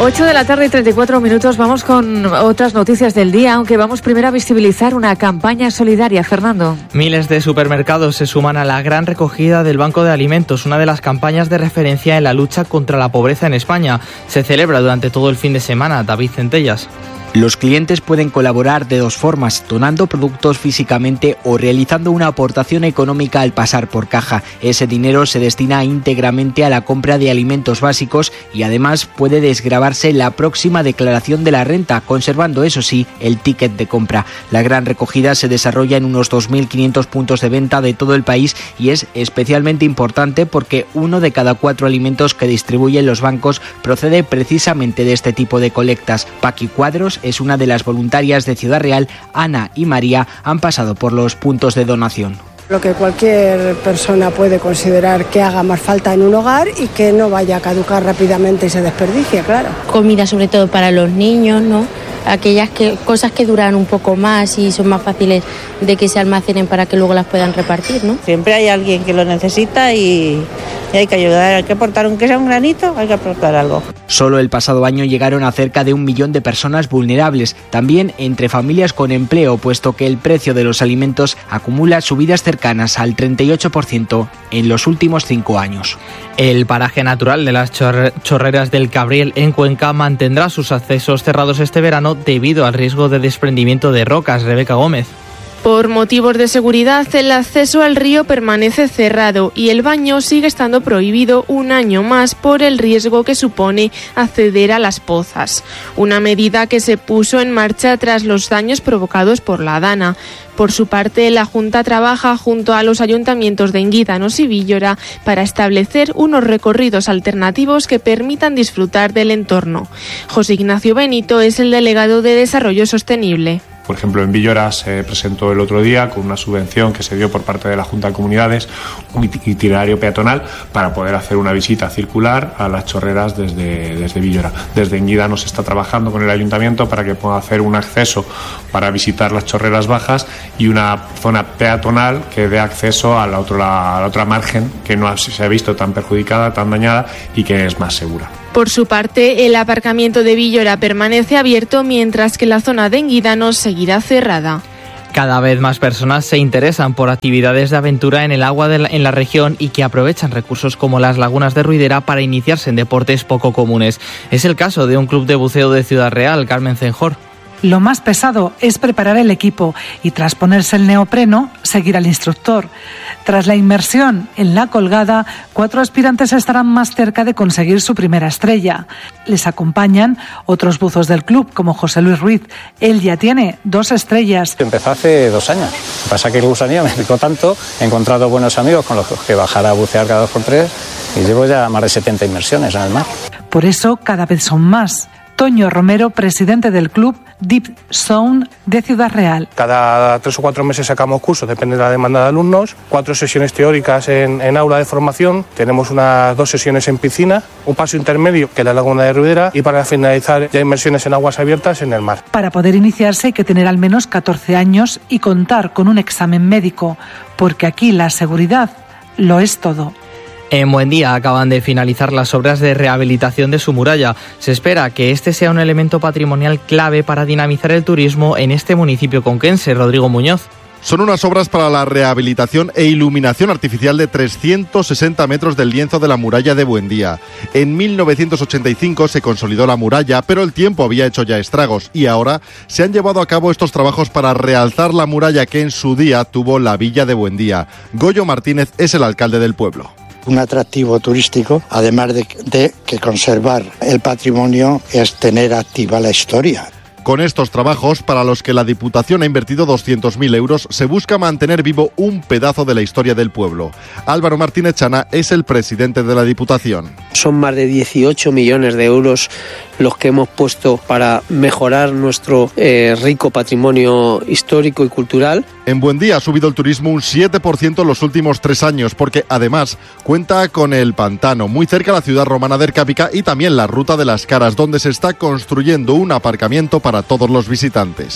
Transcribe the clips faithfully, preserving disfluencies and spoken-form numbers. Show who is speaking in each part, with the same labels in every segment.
Speaker 1: ocho de la tarde y treinta y cuatro minutos. Vamos con otras noticias del día, aunque vamos primero a visibilizar una campaña solidaria. Fernando.
Speaker 2: Miles de supermercados se suman a la gran recogida del Banco de Alimentos, una de las campañas de referencia en la lucha contra la pobreza en España. Se celebra durante todo el fin de semana. David Centellas.
Speaker 3: Los clientes pueden colaborar de dos formas, donando productos físicamente o realizando una aportación económica al pasar por caja. Ese dinero se destina íntegramente a la compra de alimentos básicos y además puede desgravarse la próxima declaración de la renta, conservando, eso sí, el ticket de compra. La gran recogida se desarrolla en unos dos mil quinientos puntos de venta de todo el país y es especialmente importante porque uno de cada cuatro alimentos que distribuyen los bancos procede precisamente de este tipo de colectas. Paqui Cuadros es una de las voluntarias de Ciudad Real. Ana y María han pasado por los puntos de donación.
Speaker 4: Lo que cualquier persona puede considerar que haga más falta en un hogar y que no vaya a caducar rápidamente y se desperdicie, claro.
Speaker 5: Comida sobre todo para los niños, ¿no? Aquellas que, cosas que duran un poco más y son más fáciles de que se almacenen para que luego las puedan repartir, ¿no?
Speaker 6: Siempre hay alguien que lo necesita y, y hay que ayudar, hay que aportar, aunque sea un granito, hay que aportar algo.
Speaker 3: Solo el pasado año llegaron a cerca de un millón de personas vulnerables, también entre familias con empleo, puesto que el precio de los alimentos acumula subidas cercanas al treinta y ocho por ciento en los últimos cinco años.
Speaker 2: El paraje natural de las chorre- chorreras del Cabriel en Cuenca mantendrá sus accesos cerrados este verano debido al riesgo de desprendimiento de rocas. Rebeca Gómez.
Speaker 7: Por motivos de seguridad, el acceso al río permanece cerrado y el baño sigue estando prohibido un año más por el riesgo que supone acceder a las pozas. Una medida que se puso en marcha tras los daños provocados por la Dana. Por su parte, la Junta trabaja junto a los ayuntamientos de Enguídanos y Víllora para establecer unos recorridos alternativos que permitan disfrutar del entorno. José Ignacio Benito es el delegado de Desarrollo Sostenible.
Speaker 8: Por ejemplo, en Víllora se presentó el otro día con una subvención que se dio por parte de la Junta de Comunidades, un itinerario peatonal para poder hacer una visita circular a las chorreras desde, desde Víllora. Desde Enguídanos se está trabajando con el ayuntamiento para que pueda hacer un acceso para visitar las chorreras bajas y una zona peatonal que dé acceso a la otra, a la otra margen que no se ha visto tan perjudicada, tan dañada y que es más segura.
Speaker 7: Por su parte, el aparcamiento de Víllora permanece abierto mientras que la zona de Enguídanos seguirá cerrada.
Speaker 2: Cada vez más personas se interesan por actividades de aventura en el agua de la, en la región y que aprovechan recursos como las lagunas de Ruidera para iniciarse en deportes poco comunes. Es el caso de un club de buceo de Ciudad Real, Carmen Cenjor.
Speaker 9: Lo más pesado es preparar el equipo y tras ponerse el neopreno, seguir al instructor. Tras la inmersión en la colgada, cuatro aspirantes estarán más cerca de conseguir su primera estrella. Les acompañan otros buzos del club, como José Luis Ruiz. Él ya tiene dos estrellas.
Speaker 10: Empezó hace dos años. Lo que pasa es que el gusanillo me picó tanto, he encontrado buenos amigos con los que bajar a bucear cada dos por tres y llevo ya más de setenta inmersiones en el mar.
Speaker 9: Por eso cada vez son más. Toño Romero, presidente del club Deep Zone de Ciudad Real.
Speaker 11: Cada tres o cuatro meses sacamos cursos, depende de la demanda de alumnos, cuatro sesiones teóricas en, en aula de formación, tenemos unas dos sesiones en piscina, un paso intermedio que es la laguna de Ruidera y para finalizar ya inmersiones en aguas abiertas en el mar.
Speaker 9: Para poder iniciarse hay que tener al menos catorce años y contar con un examen médico, porque aquí la seguridad lo es todo.
Speaker 2: En Buendía acaban de finalizar las obras de rehabilitación de su muralla. Se espera que este sea un elemento patrimonial clave para dinamizar el turismo en este municipio conquense. Rodrigo Muñoz.
Speaker 12: Son unas obras para la rehabilitación e iluminación artificial de trescientos sesenta metros del lienzo de la muralla de Buendía. En mil novecientos ochenta y cinco se consolidó la muralla, pero el tiempo había hecho ya estragos y ahora se han llevado a cabo estos trabajos para realzar la muralla que en su día tuvo la villa de Buendía. Goyo Martínez es el alcalde del pueblo.
Speaker 13: Un atractivo turístico, además de, de que conservar el patrimonio es tener activa la historia.
Speaker 12: Con estos trabajos, para los que la Diputación ha invertido doscientos mil euros, se busca mantener vivo un pedazo de la historia del pueblo. Álvaro Martínez Chana es el presidente de la Diputación.
Speaker 14: Son más de dieciocho millones de euros los que hemos puesto para mejorar nuestro eh, rico patrimonio histórico y cultural.
Speaker 12: En Buendía ha subido el turismo un siete por ciento en los últimos tres años, porque además cuenta con el pantano, muy cerca de la ciudad romana de Ercápica, y también la Ruta de las Caras, donde se está construyendo un aparcamiento para todos los visitantes.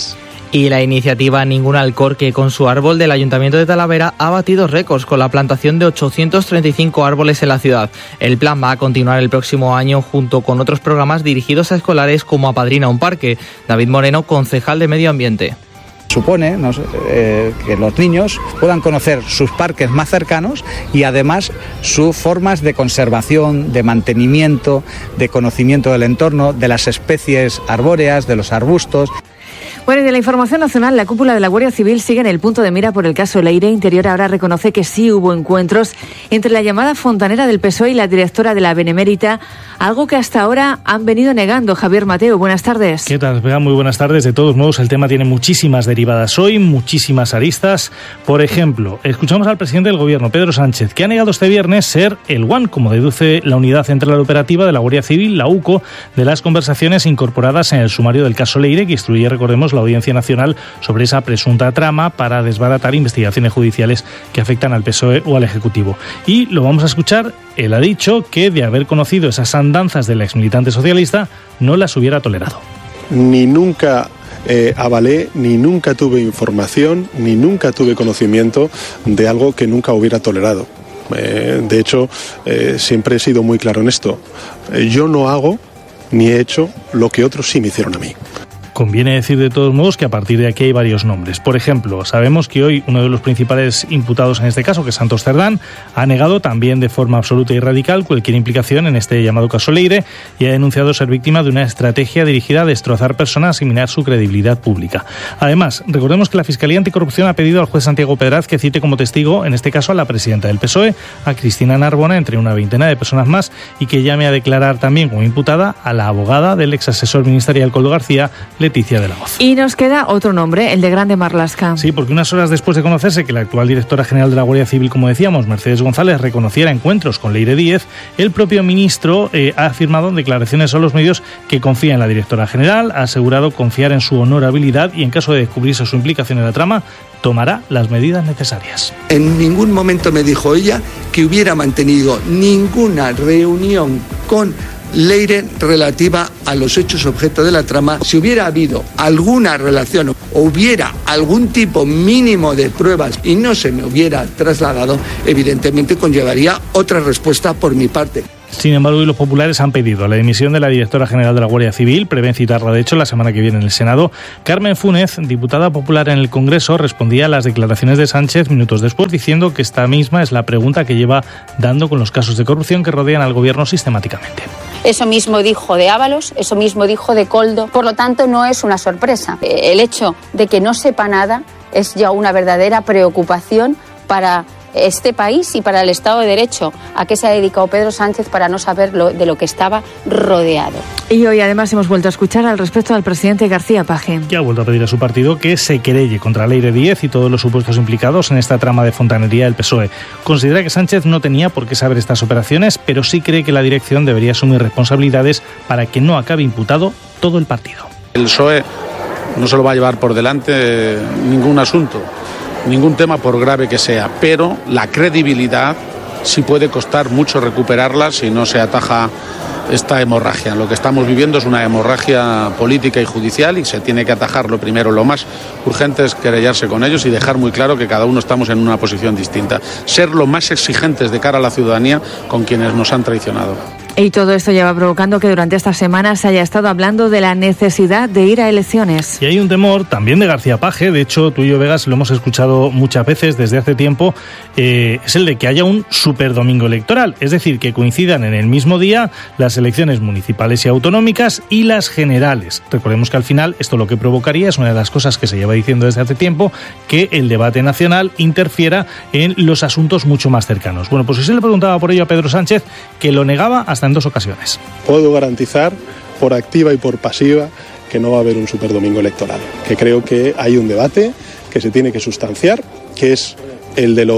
Speaker 2: Y la iniciativa Ningún Alcorque con su árbol del Ayuntamiento de Talavera ha batido récords con la plantación de ochocientos treinta y cinco árboles en la ciudad. El plan va a continuar el próximo año junto con otros programas dirigidos a escolares como Apadrina un Parque. David Moreno, concejal de Medio Ambiente.
Speaker 15: Supone no sé, eh, que los niños puedan conocer sus parques más cercanos y además sus formas de conservación, de mantenimiento, de conocimiento del entorno, de las especies arbóreas, de los arbustos.
Speaker 1: Bueno, y de la información nacional, la cúpula de la Guardia Civil sigue en el punto de mira por el caso Leire. Interior ahora reconoce que sí hubo encuentros entre la llamada fontanera del P S O E y la directora de la Benemérita, algo que hasta ahora han venido negando. Javier Mateo, buenas tardes.
Speaker 16: ¿Qué tal, Vega? Muy buenas tardes. De todos modos, el tema tiene muchísimas derivadas hoy, muchísimas aristas. Por ejemplo, escuchamos al presidente del Gobierno, Pedro Sánchez, que ha negado este viernes ser el one, como deduce la Unidad Central Operativa de la Guardia Civil, la U C O, de las conversaciones incorporadas en el sumario del caso Leire, que instruye, recordemos, la Audiencia Nacional sobre esa presunta trama para desbaratar investigaciones judiciales que afectan al P S O E o al Ejecutivo. Y lo vamos a escuchar, él ha dicho que de haber conocido esas andanzas del exmilitante socialista no las hubiera tolerado.
Speaker 17: Ni nunca eh, avalé, ni nunca tuve información, ni nunca tuve conocimiento de algo que nunca hubiera tolerado. Eh, de hecho, eh, siempre he sido muy claro en esto. Eh, yo no hago ni he hecho lo que otros sí me hicieron a mí.
Speaker 16: Conviene decir de todos modos que a partir de aquí hay varios nombres. Por ejemplo, sabemos que hoy uno de los principales imputados en este caso, que es Santos Cerdán, ha negado también de forma absoluta y radical cualquier implicación en este llamado caso Leire y ha denunciado ser víctima de una estrategia dirigida a destrozar personas y minar su credibilidad pública. Además, recordemos que la Fiscalía Anticorrupción ha pedido al juez Santiago Pedraz que cite como testigo, en este caso a la presidenta del P S O E, a Cristina Narbona, entre una veintena de personas más, y que llame a declarar también como imputada a la abogada del ex asesor ministerial Koldo García, Leticia de la Hoz.
Speaker 1: Y nos queda otro nombre, el de Grande Marlaska.
Speaker 16: Sí, porque unas horas después de conocerse que la actual directora general de la Guardia Civil, como decíamos, Mercedes González, reconociera encuentros con Leire Díez, el propio ministro eh, ha afirmado en declaraciones a los medios que confía en la directora general, ha asegurado confiar en su honorabilidad y en caso de descubrirse su implicación en la trama, tomará las medidas necesarias.
Speaker 18: En ningún momento me dijo ella que hubiera mantenido ninguna reunión con Leire relativa a los hechos objeto de la trama. Si hubiera habido alguna relación o hubiera algún tipo mínimo de pruebas y no se me hubiera trasladado, evidentemente conllevaría otra respuesta por mi parte.
Speaker 16: Sin embargo, hoy los populares han pedido la dimisión de la directora general de la Guardia Civil, prevén citarla de hecho la semana que viene en el Senado. Carmen Funes, diputada popular en el Congreso, respondía a las declaraciones de Sánchez minutos después diciendo que esta misma es la pregunta que lleva dando con los casos de corrupción que rodean al gobierno sistemáticamente.
Speaker 19: Eso mismo dijo de Ábalos, eso mismo dijo de Koldo, por lo tanto no es una sorpresa. El hecho de que no sepa nada es ya una verdadera preocupación para este país y para el Estado de Derecho. ¿A qué se ha dedicado Pedro Sánchez para no saber lo, de lo que estaba rodeado?
Speaker 1: Y hoy además hemos vuelto a escuchar al respecto al presidente García Paje.
Speaker 16: Que ha vuelto a pedir a su partido que se querelle contra Leire Díez y todos los supuestos implicados en esta trama de fontanería del P S O E. Considera que Sánchez no tenía por qué saber estas operaciones, pero sí cree que la dirección debería asumir responsabilidades para que no acabe imputado todo el partido.
Speaker 20: El P S O E no se lo va a llevar por delante ningún asunto, ningún tema por grave que sea, pero la credibilidad sí puede costar mucho recuperarla si no se ataja esta hemorragia. Lo que estamos viviendo es una hemorragia política y judicial y se tiene que atajar. Lo primero, lo más urgente es querellarse con ellos y dejar muy claro que cada uno estamos en una posición distinta. Ser lo más exigentes de cara a la ciudadanía con quienes nos han traicionado.
Speaker 1: Y todo esto ya va provocando que durante estas semanas se haya estado hablando de la necesidad de ir a elecciones.
Speaker 16: Y hay un temor también de García Paje, de hecho tú y yo, Vegas, lo hemos escuchado muchas veces desde hace tiempo, eh, es el de que haya un superdomingo electoral, es decir, que coincidan en el mismo día las elecciones municipales y autonómicas y las generales. Recordemos que al final esto lo que provocaría es una de las cosas que se lleva diciendo desde hace tiempo, que el debate nacional interfiera en los asuntos mucho más cercanos. Bueno, pues si se le preguntaba por ello a Pedro Sánchez, que lo negaba hasta en dos ocasiones.
Speaker 17: Puedo garantizar por activa y por pasiva que no va a haber un superdomingo electoral, que creo que hay un debate que se tiene que sustanciar, que es el de los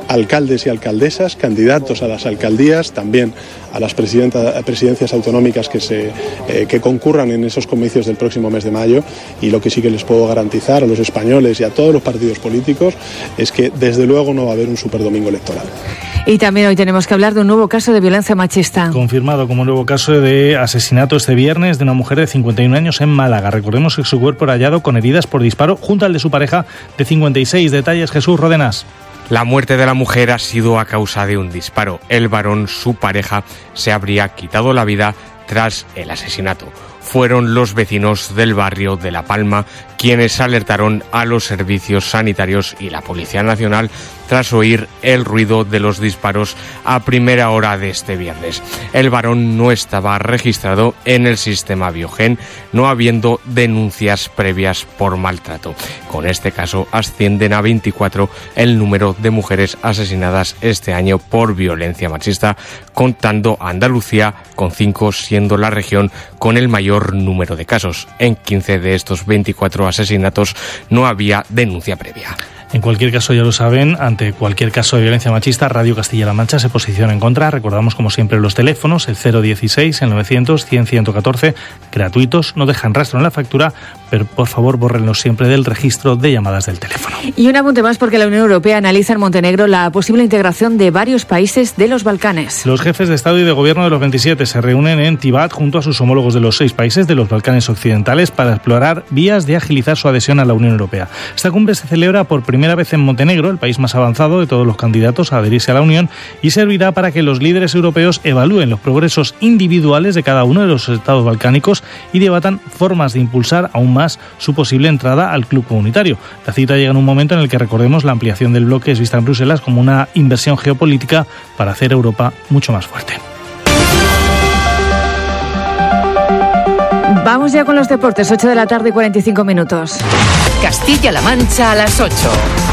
Speaker 17: alcaldes y alcaldesas, candidatos a las alcaldías, también a las presidencias autonómicas que, se, eh, que concurran en esos comicios del próximo mes de mayo, y lo que sí que les puedo garantizar a los españoles y a todos los partidos políticos es que desde luego no va a haber un superdomingo electoral.
Speaker 1: Y también hoy tenemos que hablar de un nuevo caso de violencia machista.
Speaker 16: Confirmado como nuevo caso de asesinato este viernes de una mujer de cincuenta y un años en Málaga. Recordemos que su cuerpo era hallado con heridas por disparo junto al de su pareja de cincuenta y seis. Detalles, Jesús Rodenas.
Speaker 21: La muerte de la mujer ha sido a causa de un disparo. El varón, su pareja, se habría quitado la vida tras el asesinato. Fueron los vecinos del barrio de La Palma quienes alertaron a los servicios sanitarios y la Policía Nacional tras oír el ruido de los disparos a primera hora de este viernes. El varón no estaba registrado en el sistema Biogen, no habiendo denuncias previas por maltrato. Con este caso ascienden a veinticuatro el número de mujeres asesinadas este año por violencia machista, contando a Andalucía con cinco, siendo la región con el mayor número de casos. En quince de estos veinticuatro asesinatos no había denuncia previa.
Speaker 16: En cualquier caso, ya lo saben, ante cualquier caso de violencia machista, Radio Castilla-La Mancha se posiciona en contra. Recordamos, como siempre, los teléfonos, el cero dieciséis, el novecientos, cien, ciento catorce, gratuitos, no dejan rastro en la factura, pero por favor bórrenlos siempre del registro de llamadas del teléfono.
Speaker 1: Y un apunte más, porque la Unión Europea analiza en Montenegro la posible integración de varios países de los Balcanes.
Speaker 16: Los jefes de Estado y de Gobierno de los veintisiete se reúnen en Tivat junto a sus homólogos de los seis países de los Balcanes occidentales para explorar vías de agilizar su adhesión a la Unión Europea. Esta cumbre se celebra por primera vez en Montenegro, el país más avanzado de todos los candidatos a adherirse a la Unión, y servirá para que los líderes europeos evalúen los progresos individuales de cada uno de los estados balcánicos y debatan formas de impulsar aún más su posible entrada al club comunitario. La cita llega en un momento en el que, recordemos, la ampliación del bloque es vista en Bruselas como una inversión geopolítica para hacer Europa mucho más fuerte.
Speaker 1: Vamos ya con los deportes, ocho de la tarde y cuarenta y cinco minutos.
Speaker 22: Castilla-La Mancha a las ocho.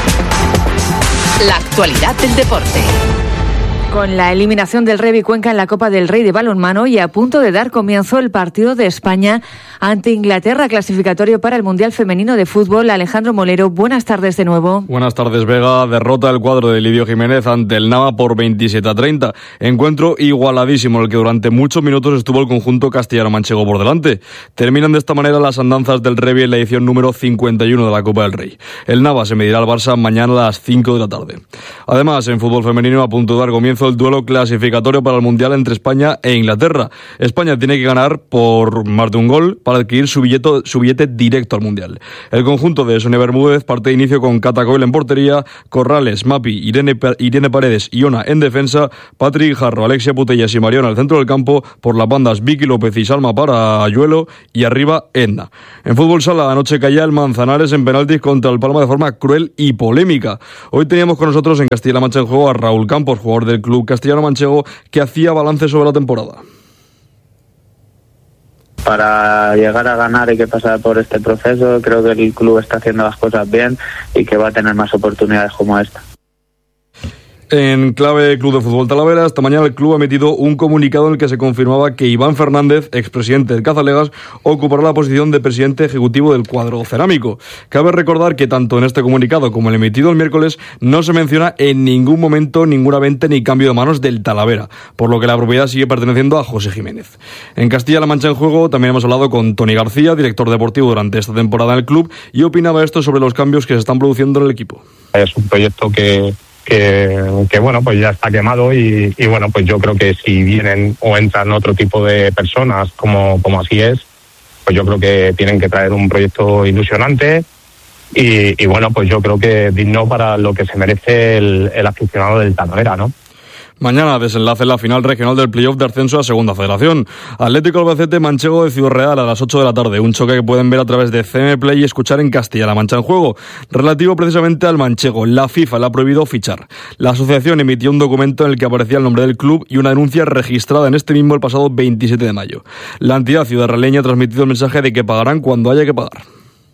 Speaker 22: La actualidad del deporte.
Speaker 1: Con la eliminación del Revi Cuenca en la Copa del Rey de balonmano y a punto de dar comienzo el partido de España ante Inglaterra, clasificatorio para el Mundial Femenino de Fútbol. Alejandro Molero, buenas tardes de nuevo.
Speaker 23: Buenas tardes, Vega. Derrota el cuadro de Lidio Jiménez ante el Nava por veintisiete a treinta. Encuentro igualadísimo, en el que durante muchos minutos estuvo el conjunto castellano-manchego por delante. Terminan de esta manera las andanzas del Revi en la edición número cincuenta y uno de la Copa del Rey. El Nava se medirá al Barça mañana a las cinco de la tarde. Además, en fútbol femenino, a punto de dar comienzo el duelo clasificatorio para el Mundial entre España e Inglaterra. España tiene que ganar por más de un gol para adquirir su billete, su billete directo al Mundial. El conjunto de Sonia Bermúdez parte de inicio con Cata Coyle en portería, Corrales, Mapi, Irene, Irene Paredes y Ona en defensa, Patrick Jarro, Alexia Putellas y Mariona al centro del campo, por las bandas Vicky López y Salma para Ayuelo y arriba Edna. En fútbol sala, anoche caía el Manzanares en penaltis contra el Palma de forma cruel y polémica. Hoy teníamos con nosotros en Castilla-La Mancha en juego a Raúl Campos, jugador del club castellano-manchego, que hacía balance sobre la temporada.
Speaker 24: Para llegar a ganar hay que pasar por este proceso. Creo que el club está haciendo las cosas bien y que va a tener más oportunidades como esta.
Speaker 23: En clave Club de Fútbol Talavera, esta mañana el club ha emitido un comunicado en el que se confirmaba que Iván Fernández, expresidente del Cazalegas, ocupará la posición de presidente ejecutivo del cuadro cerámico. Cabe recordar que tanto en este comunicado como el emitido el miércoles no se menciona en ningún momento ninguna venta ni cambio de manos del Talavera, por lo que la propiedad sigue perteneciendo a José Jiménez. En Castilla-La Mancha en juego también hemos hablado con Tony García, director deportivo durante esta temporada en el club, y opinaba esto sobre los cambios que se están produciendo en el equipo.
Speaker 25: Es un proyecto que... Que, que bueno, pues ya está quemado y, y bueno, pues yo creo que si vienen o entran otro tipo de personas como, como así es, pues yo creo que tienen que traer un proyecto ilusionante y, y bueno, pues yo creo que digno para lo que se merece el, el aficionado del Talavera, ¿no?
Speaker 23: Mañana desenlace la final regional del playoff de ascenso a Segunda Federación. Atlético Albacete Manchego de Ciudad Real a las ocho de la tarde. Un choque que pueden ver a través de C M Play y escuchar en Castilla-La Mancha en juego. Relativo precisamente al manchego, la FIFA le ha prohibido fichar. La asociación emitió un documento en el que aparecía el nombre del club y una denuncia registrada en este mismo el pasado veintisiete de mayo. La entidad ciudadraleña ha transmitido el mensaje de que pagarán cuando haya que pagar.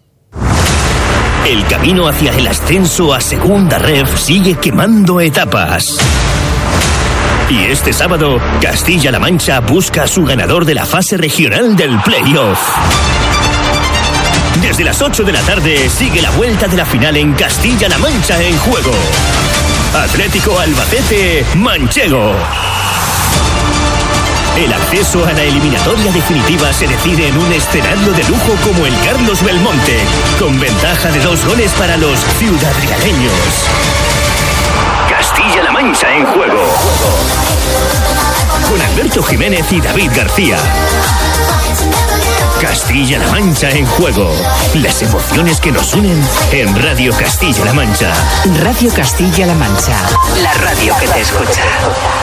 Speaker 26: El camino hacia el ascenso a Segunda Ref sigue quemando etapas. Y este sábado, Castilla-La Mancha busca a su ganador de la fase regional del playoff. Desde las ocho de la tarde sigue la vuelta de la final en Castilla-La Mancha en juego. Atlético Albacete Manchego. El acceso a la eliminatoria definitiva se decide en un escenario de lujo como el Carlos Belmonte, con ventaja de dos goles para los ciudadrealeños. Castilla-La Mancha en juego. Con Alberto Jiménez y David García. Castilla-La Mancha en juego. Las emociones que nos unen en Radio Castilla-La Mancha.
Speaker 3: Radio Castilla-La Mancha.
Speaker 26: La radio que te escucha.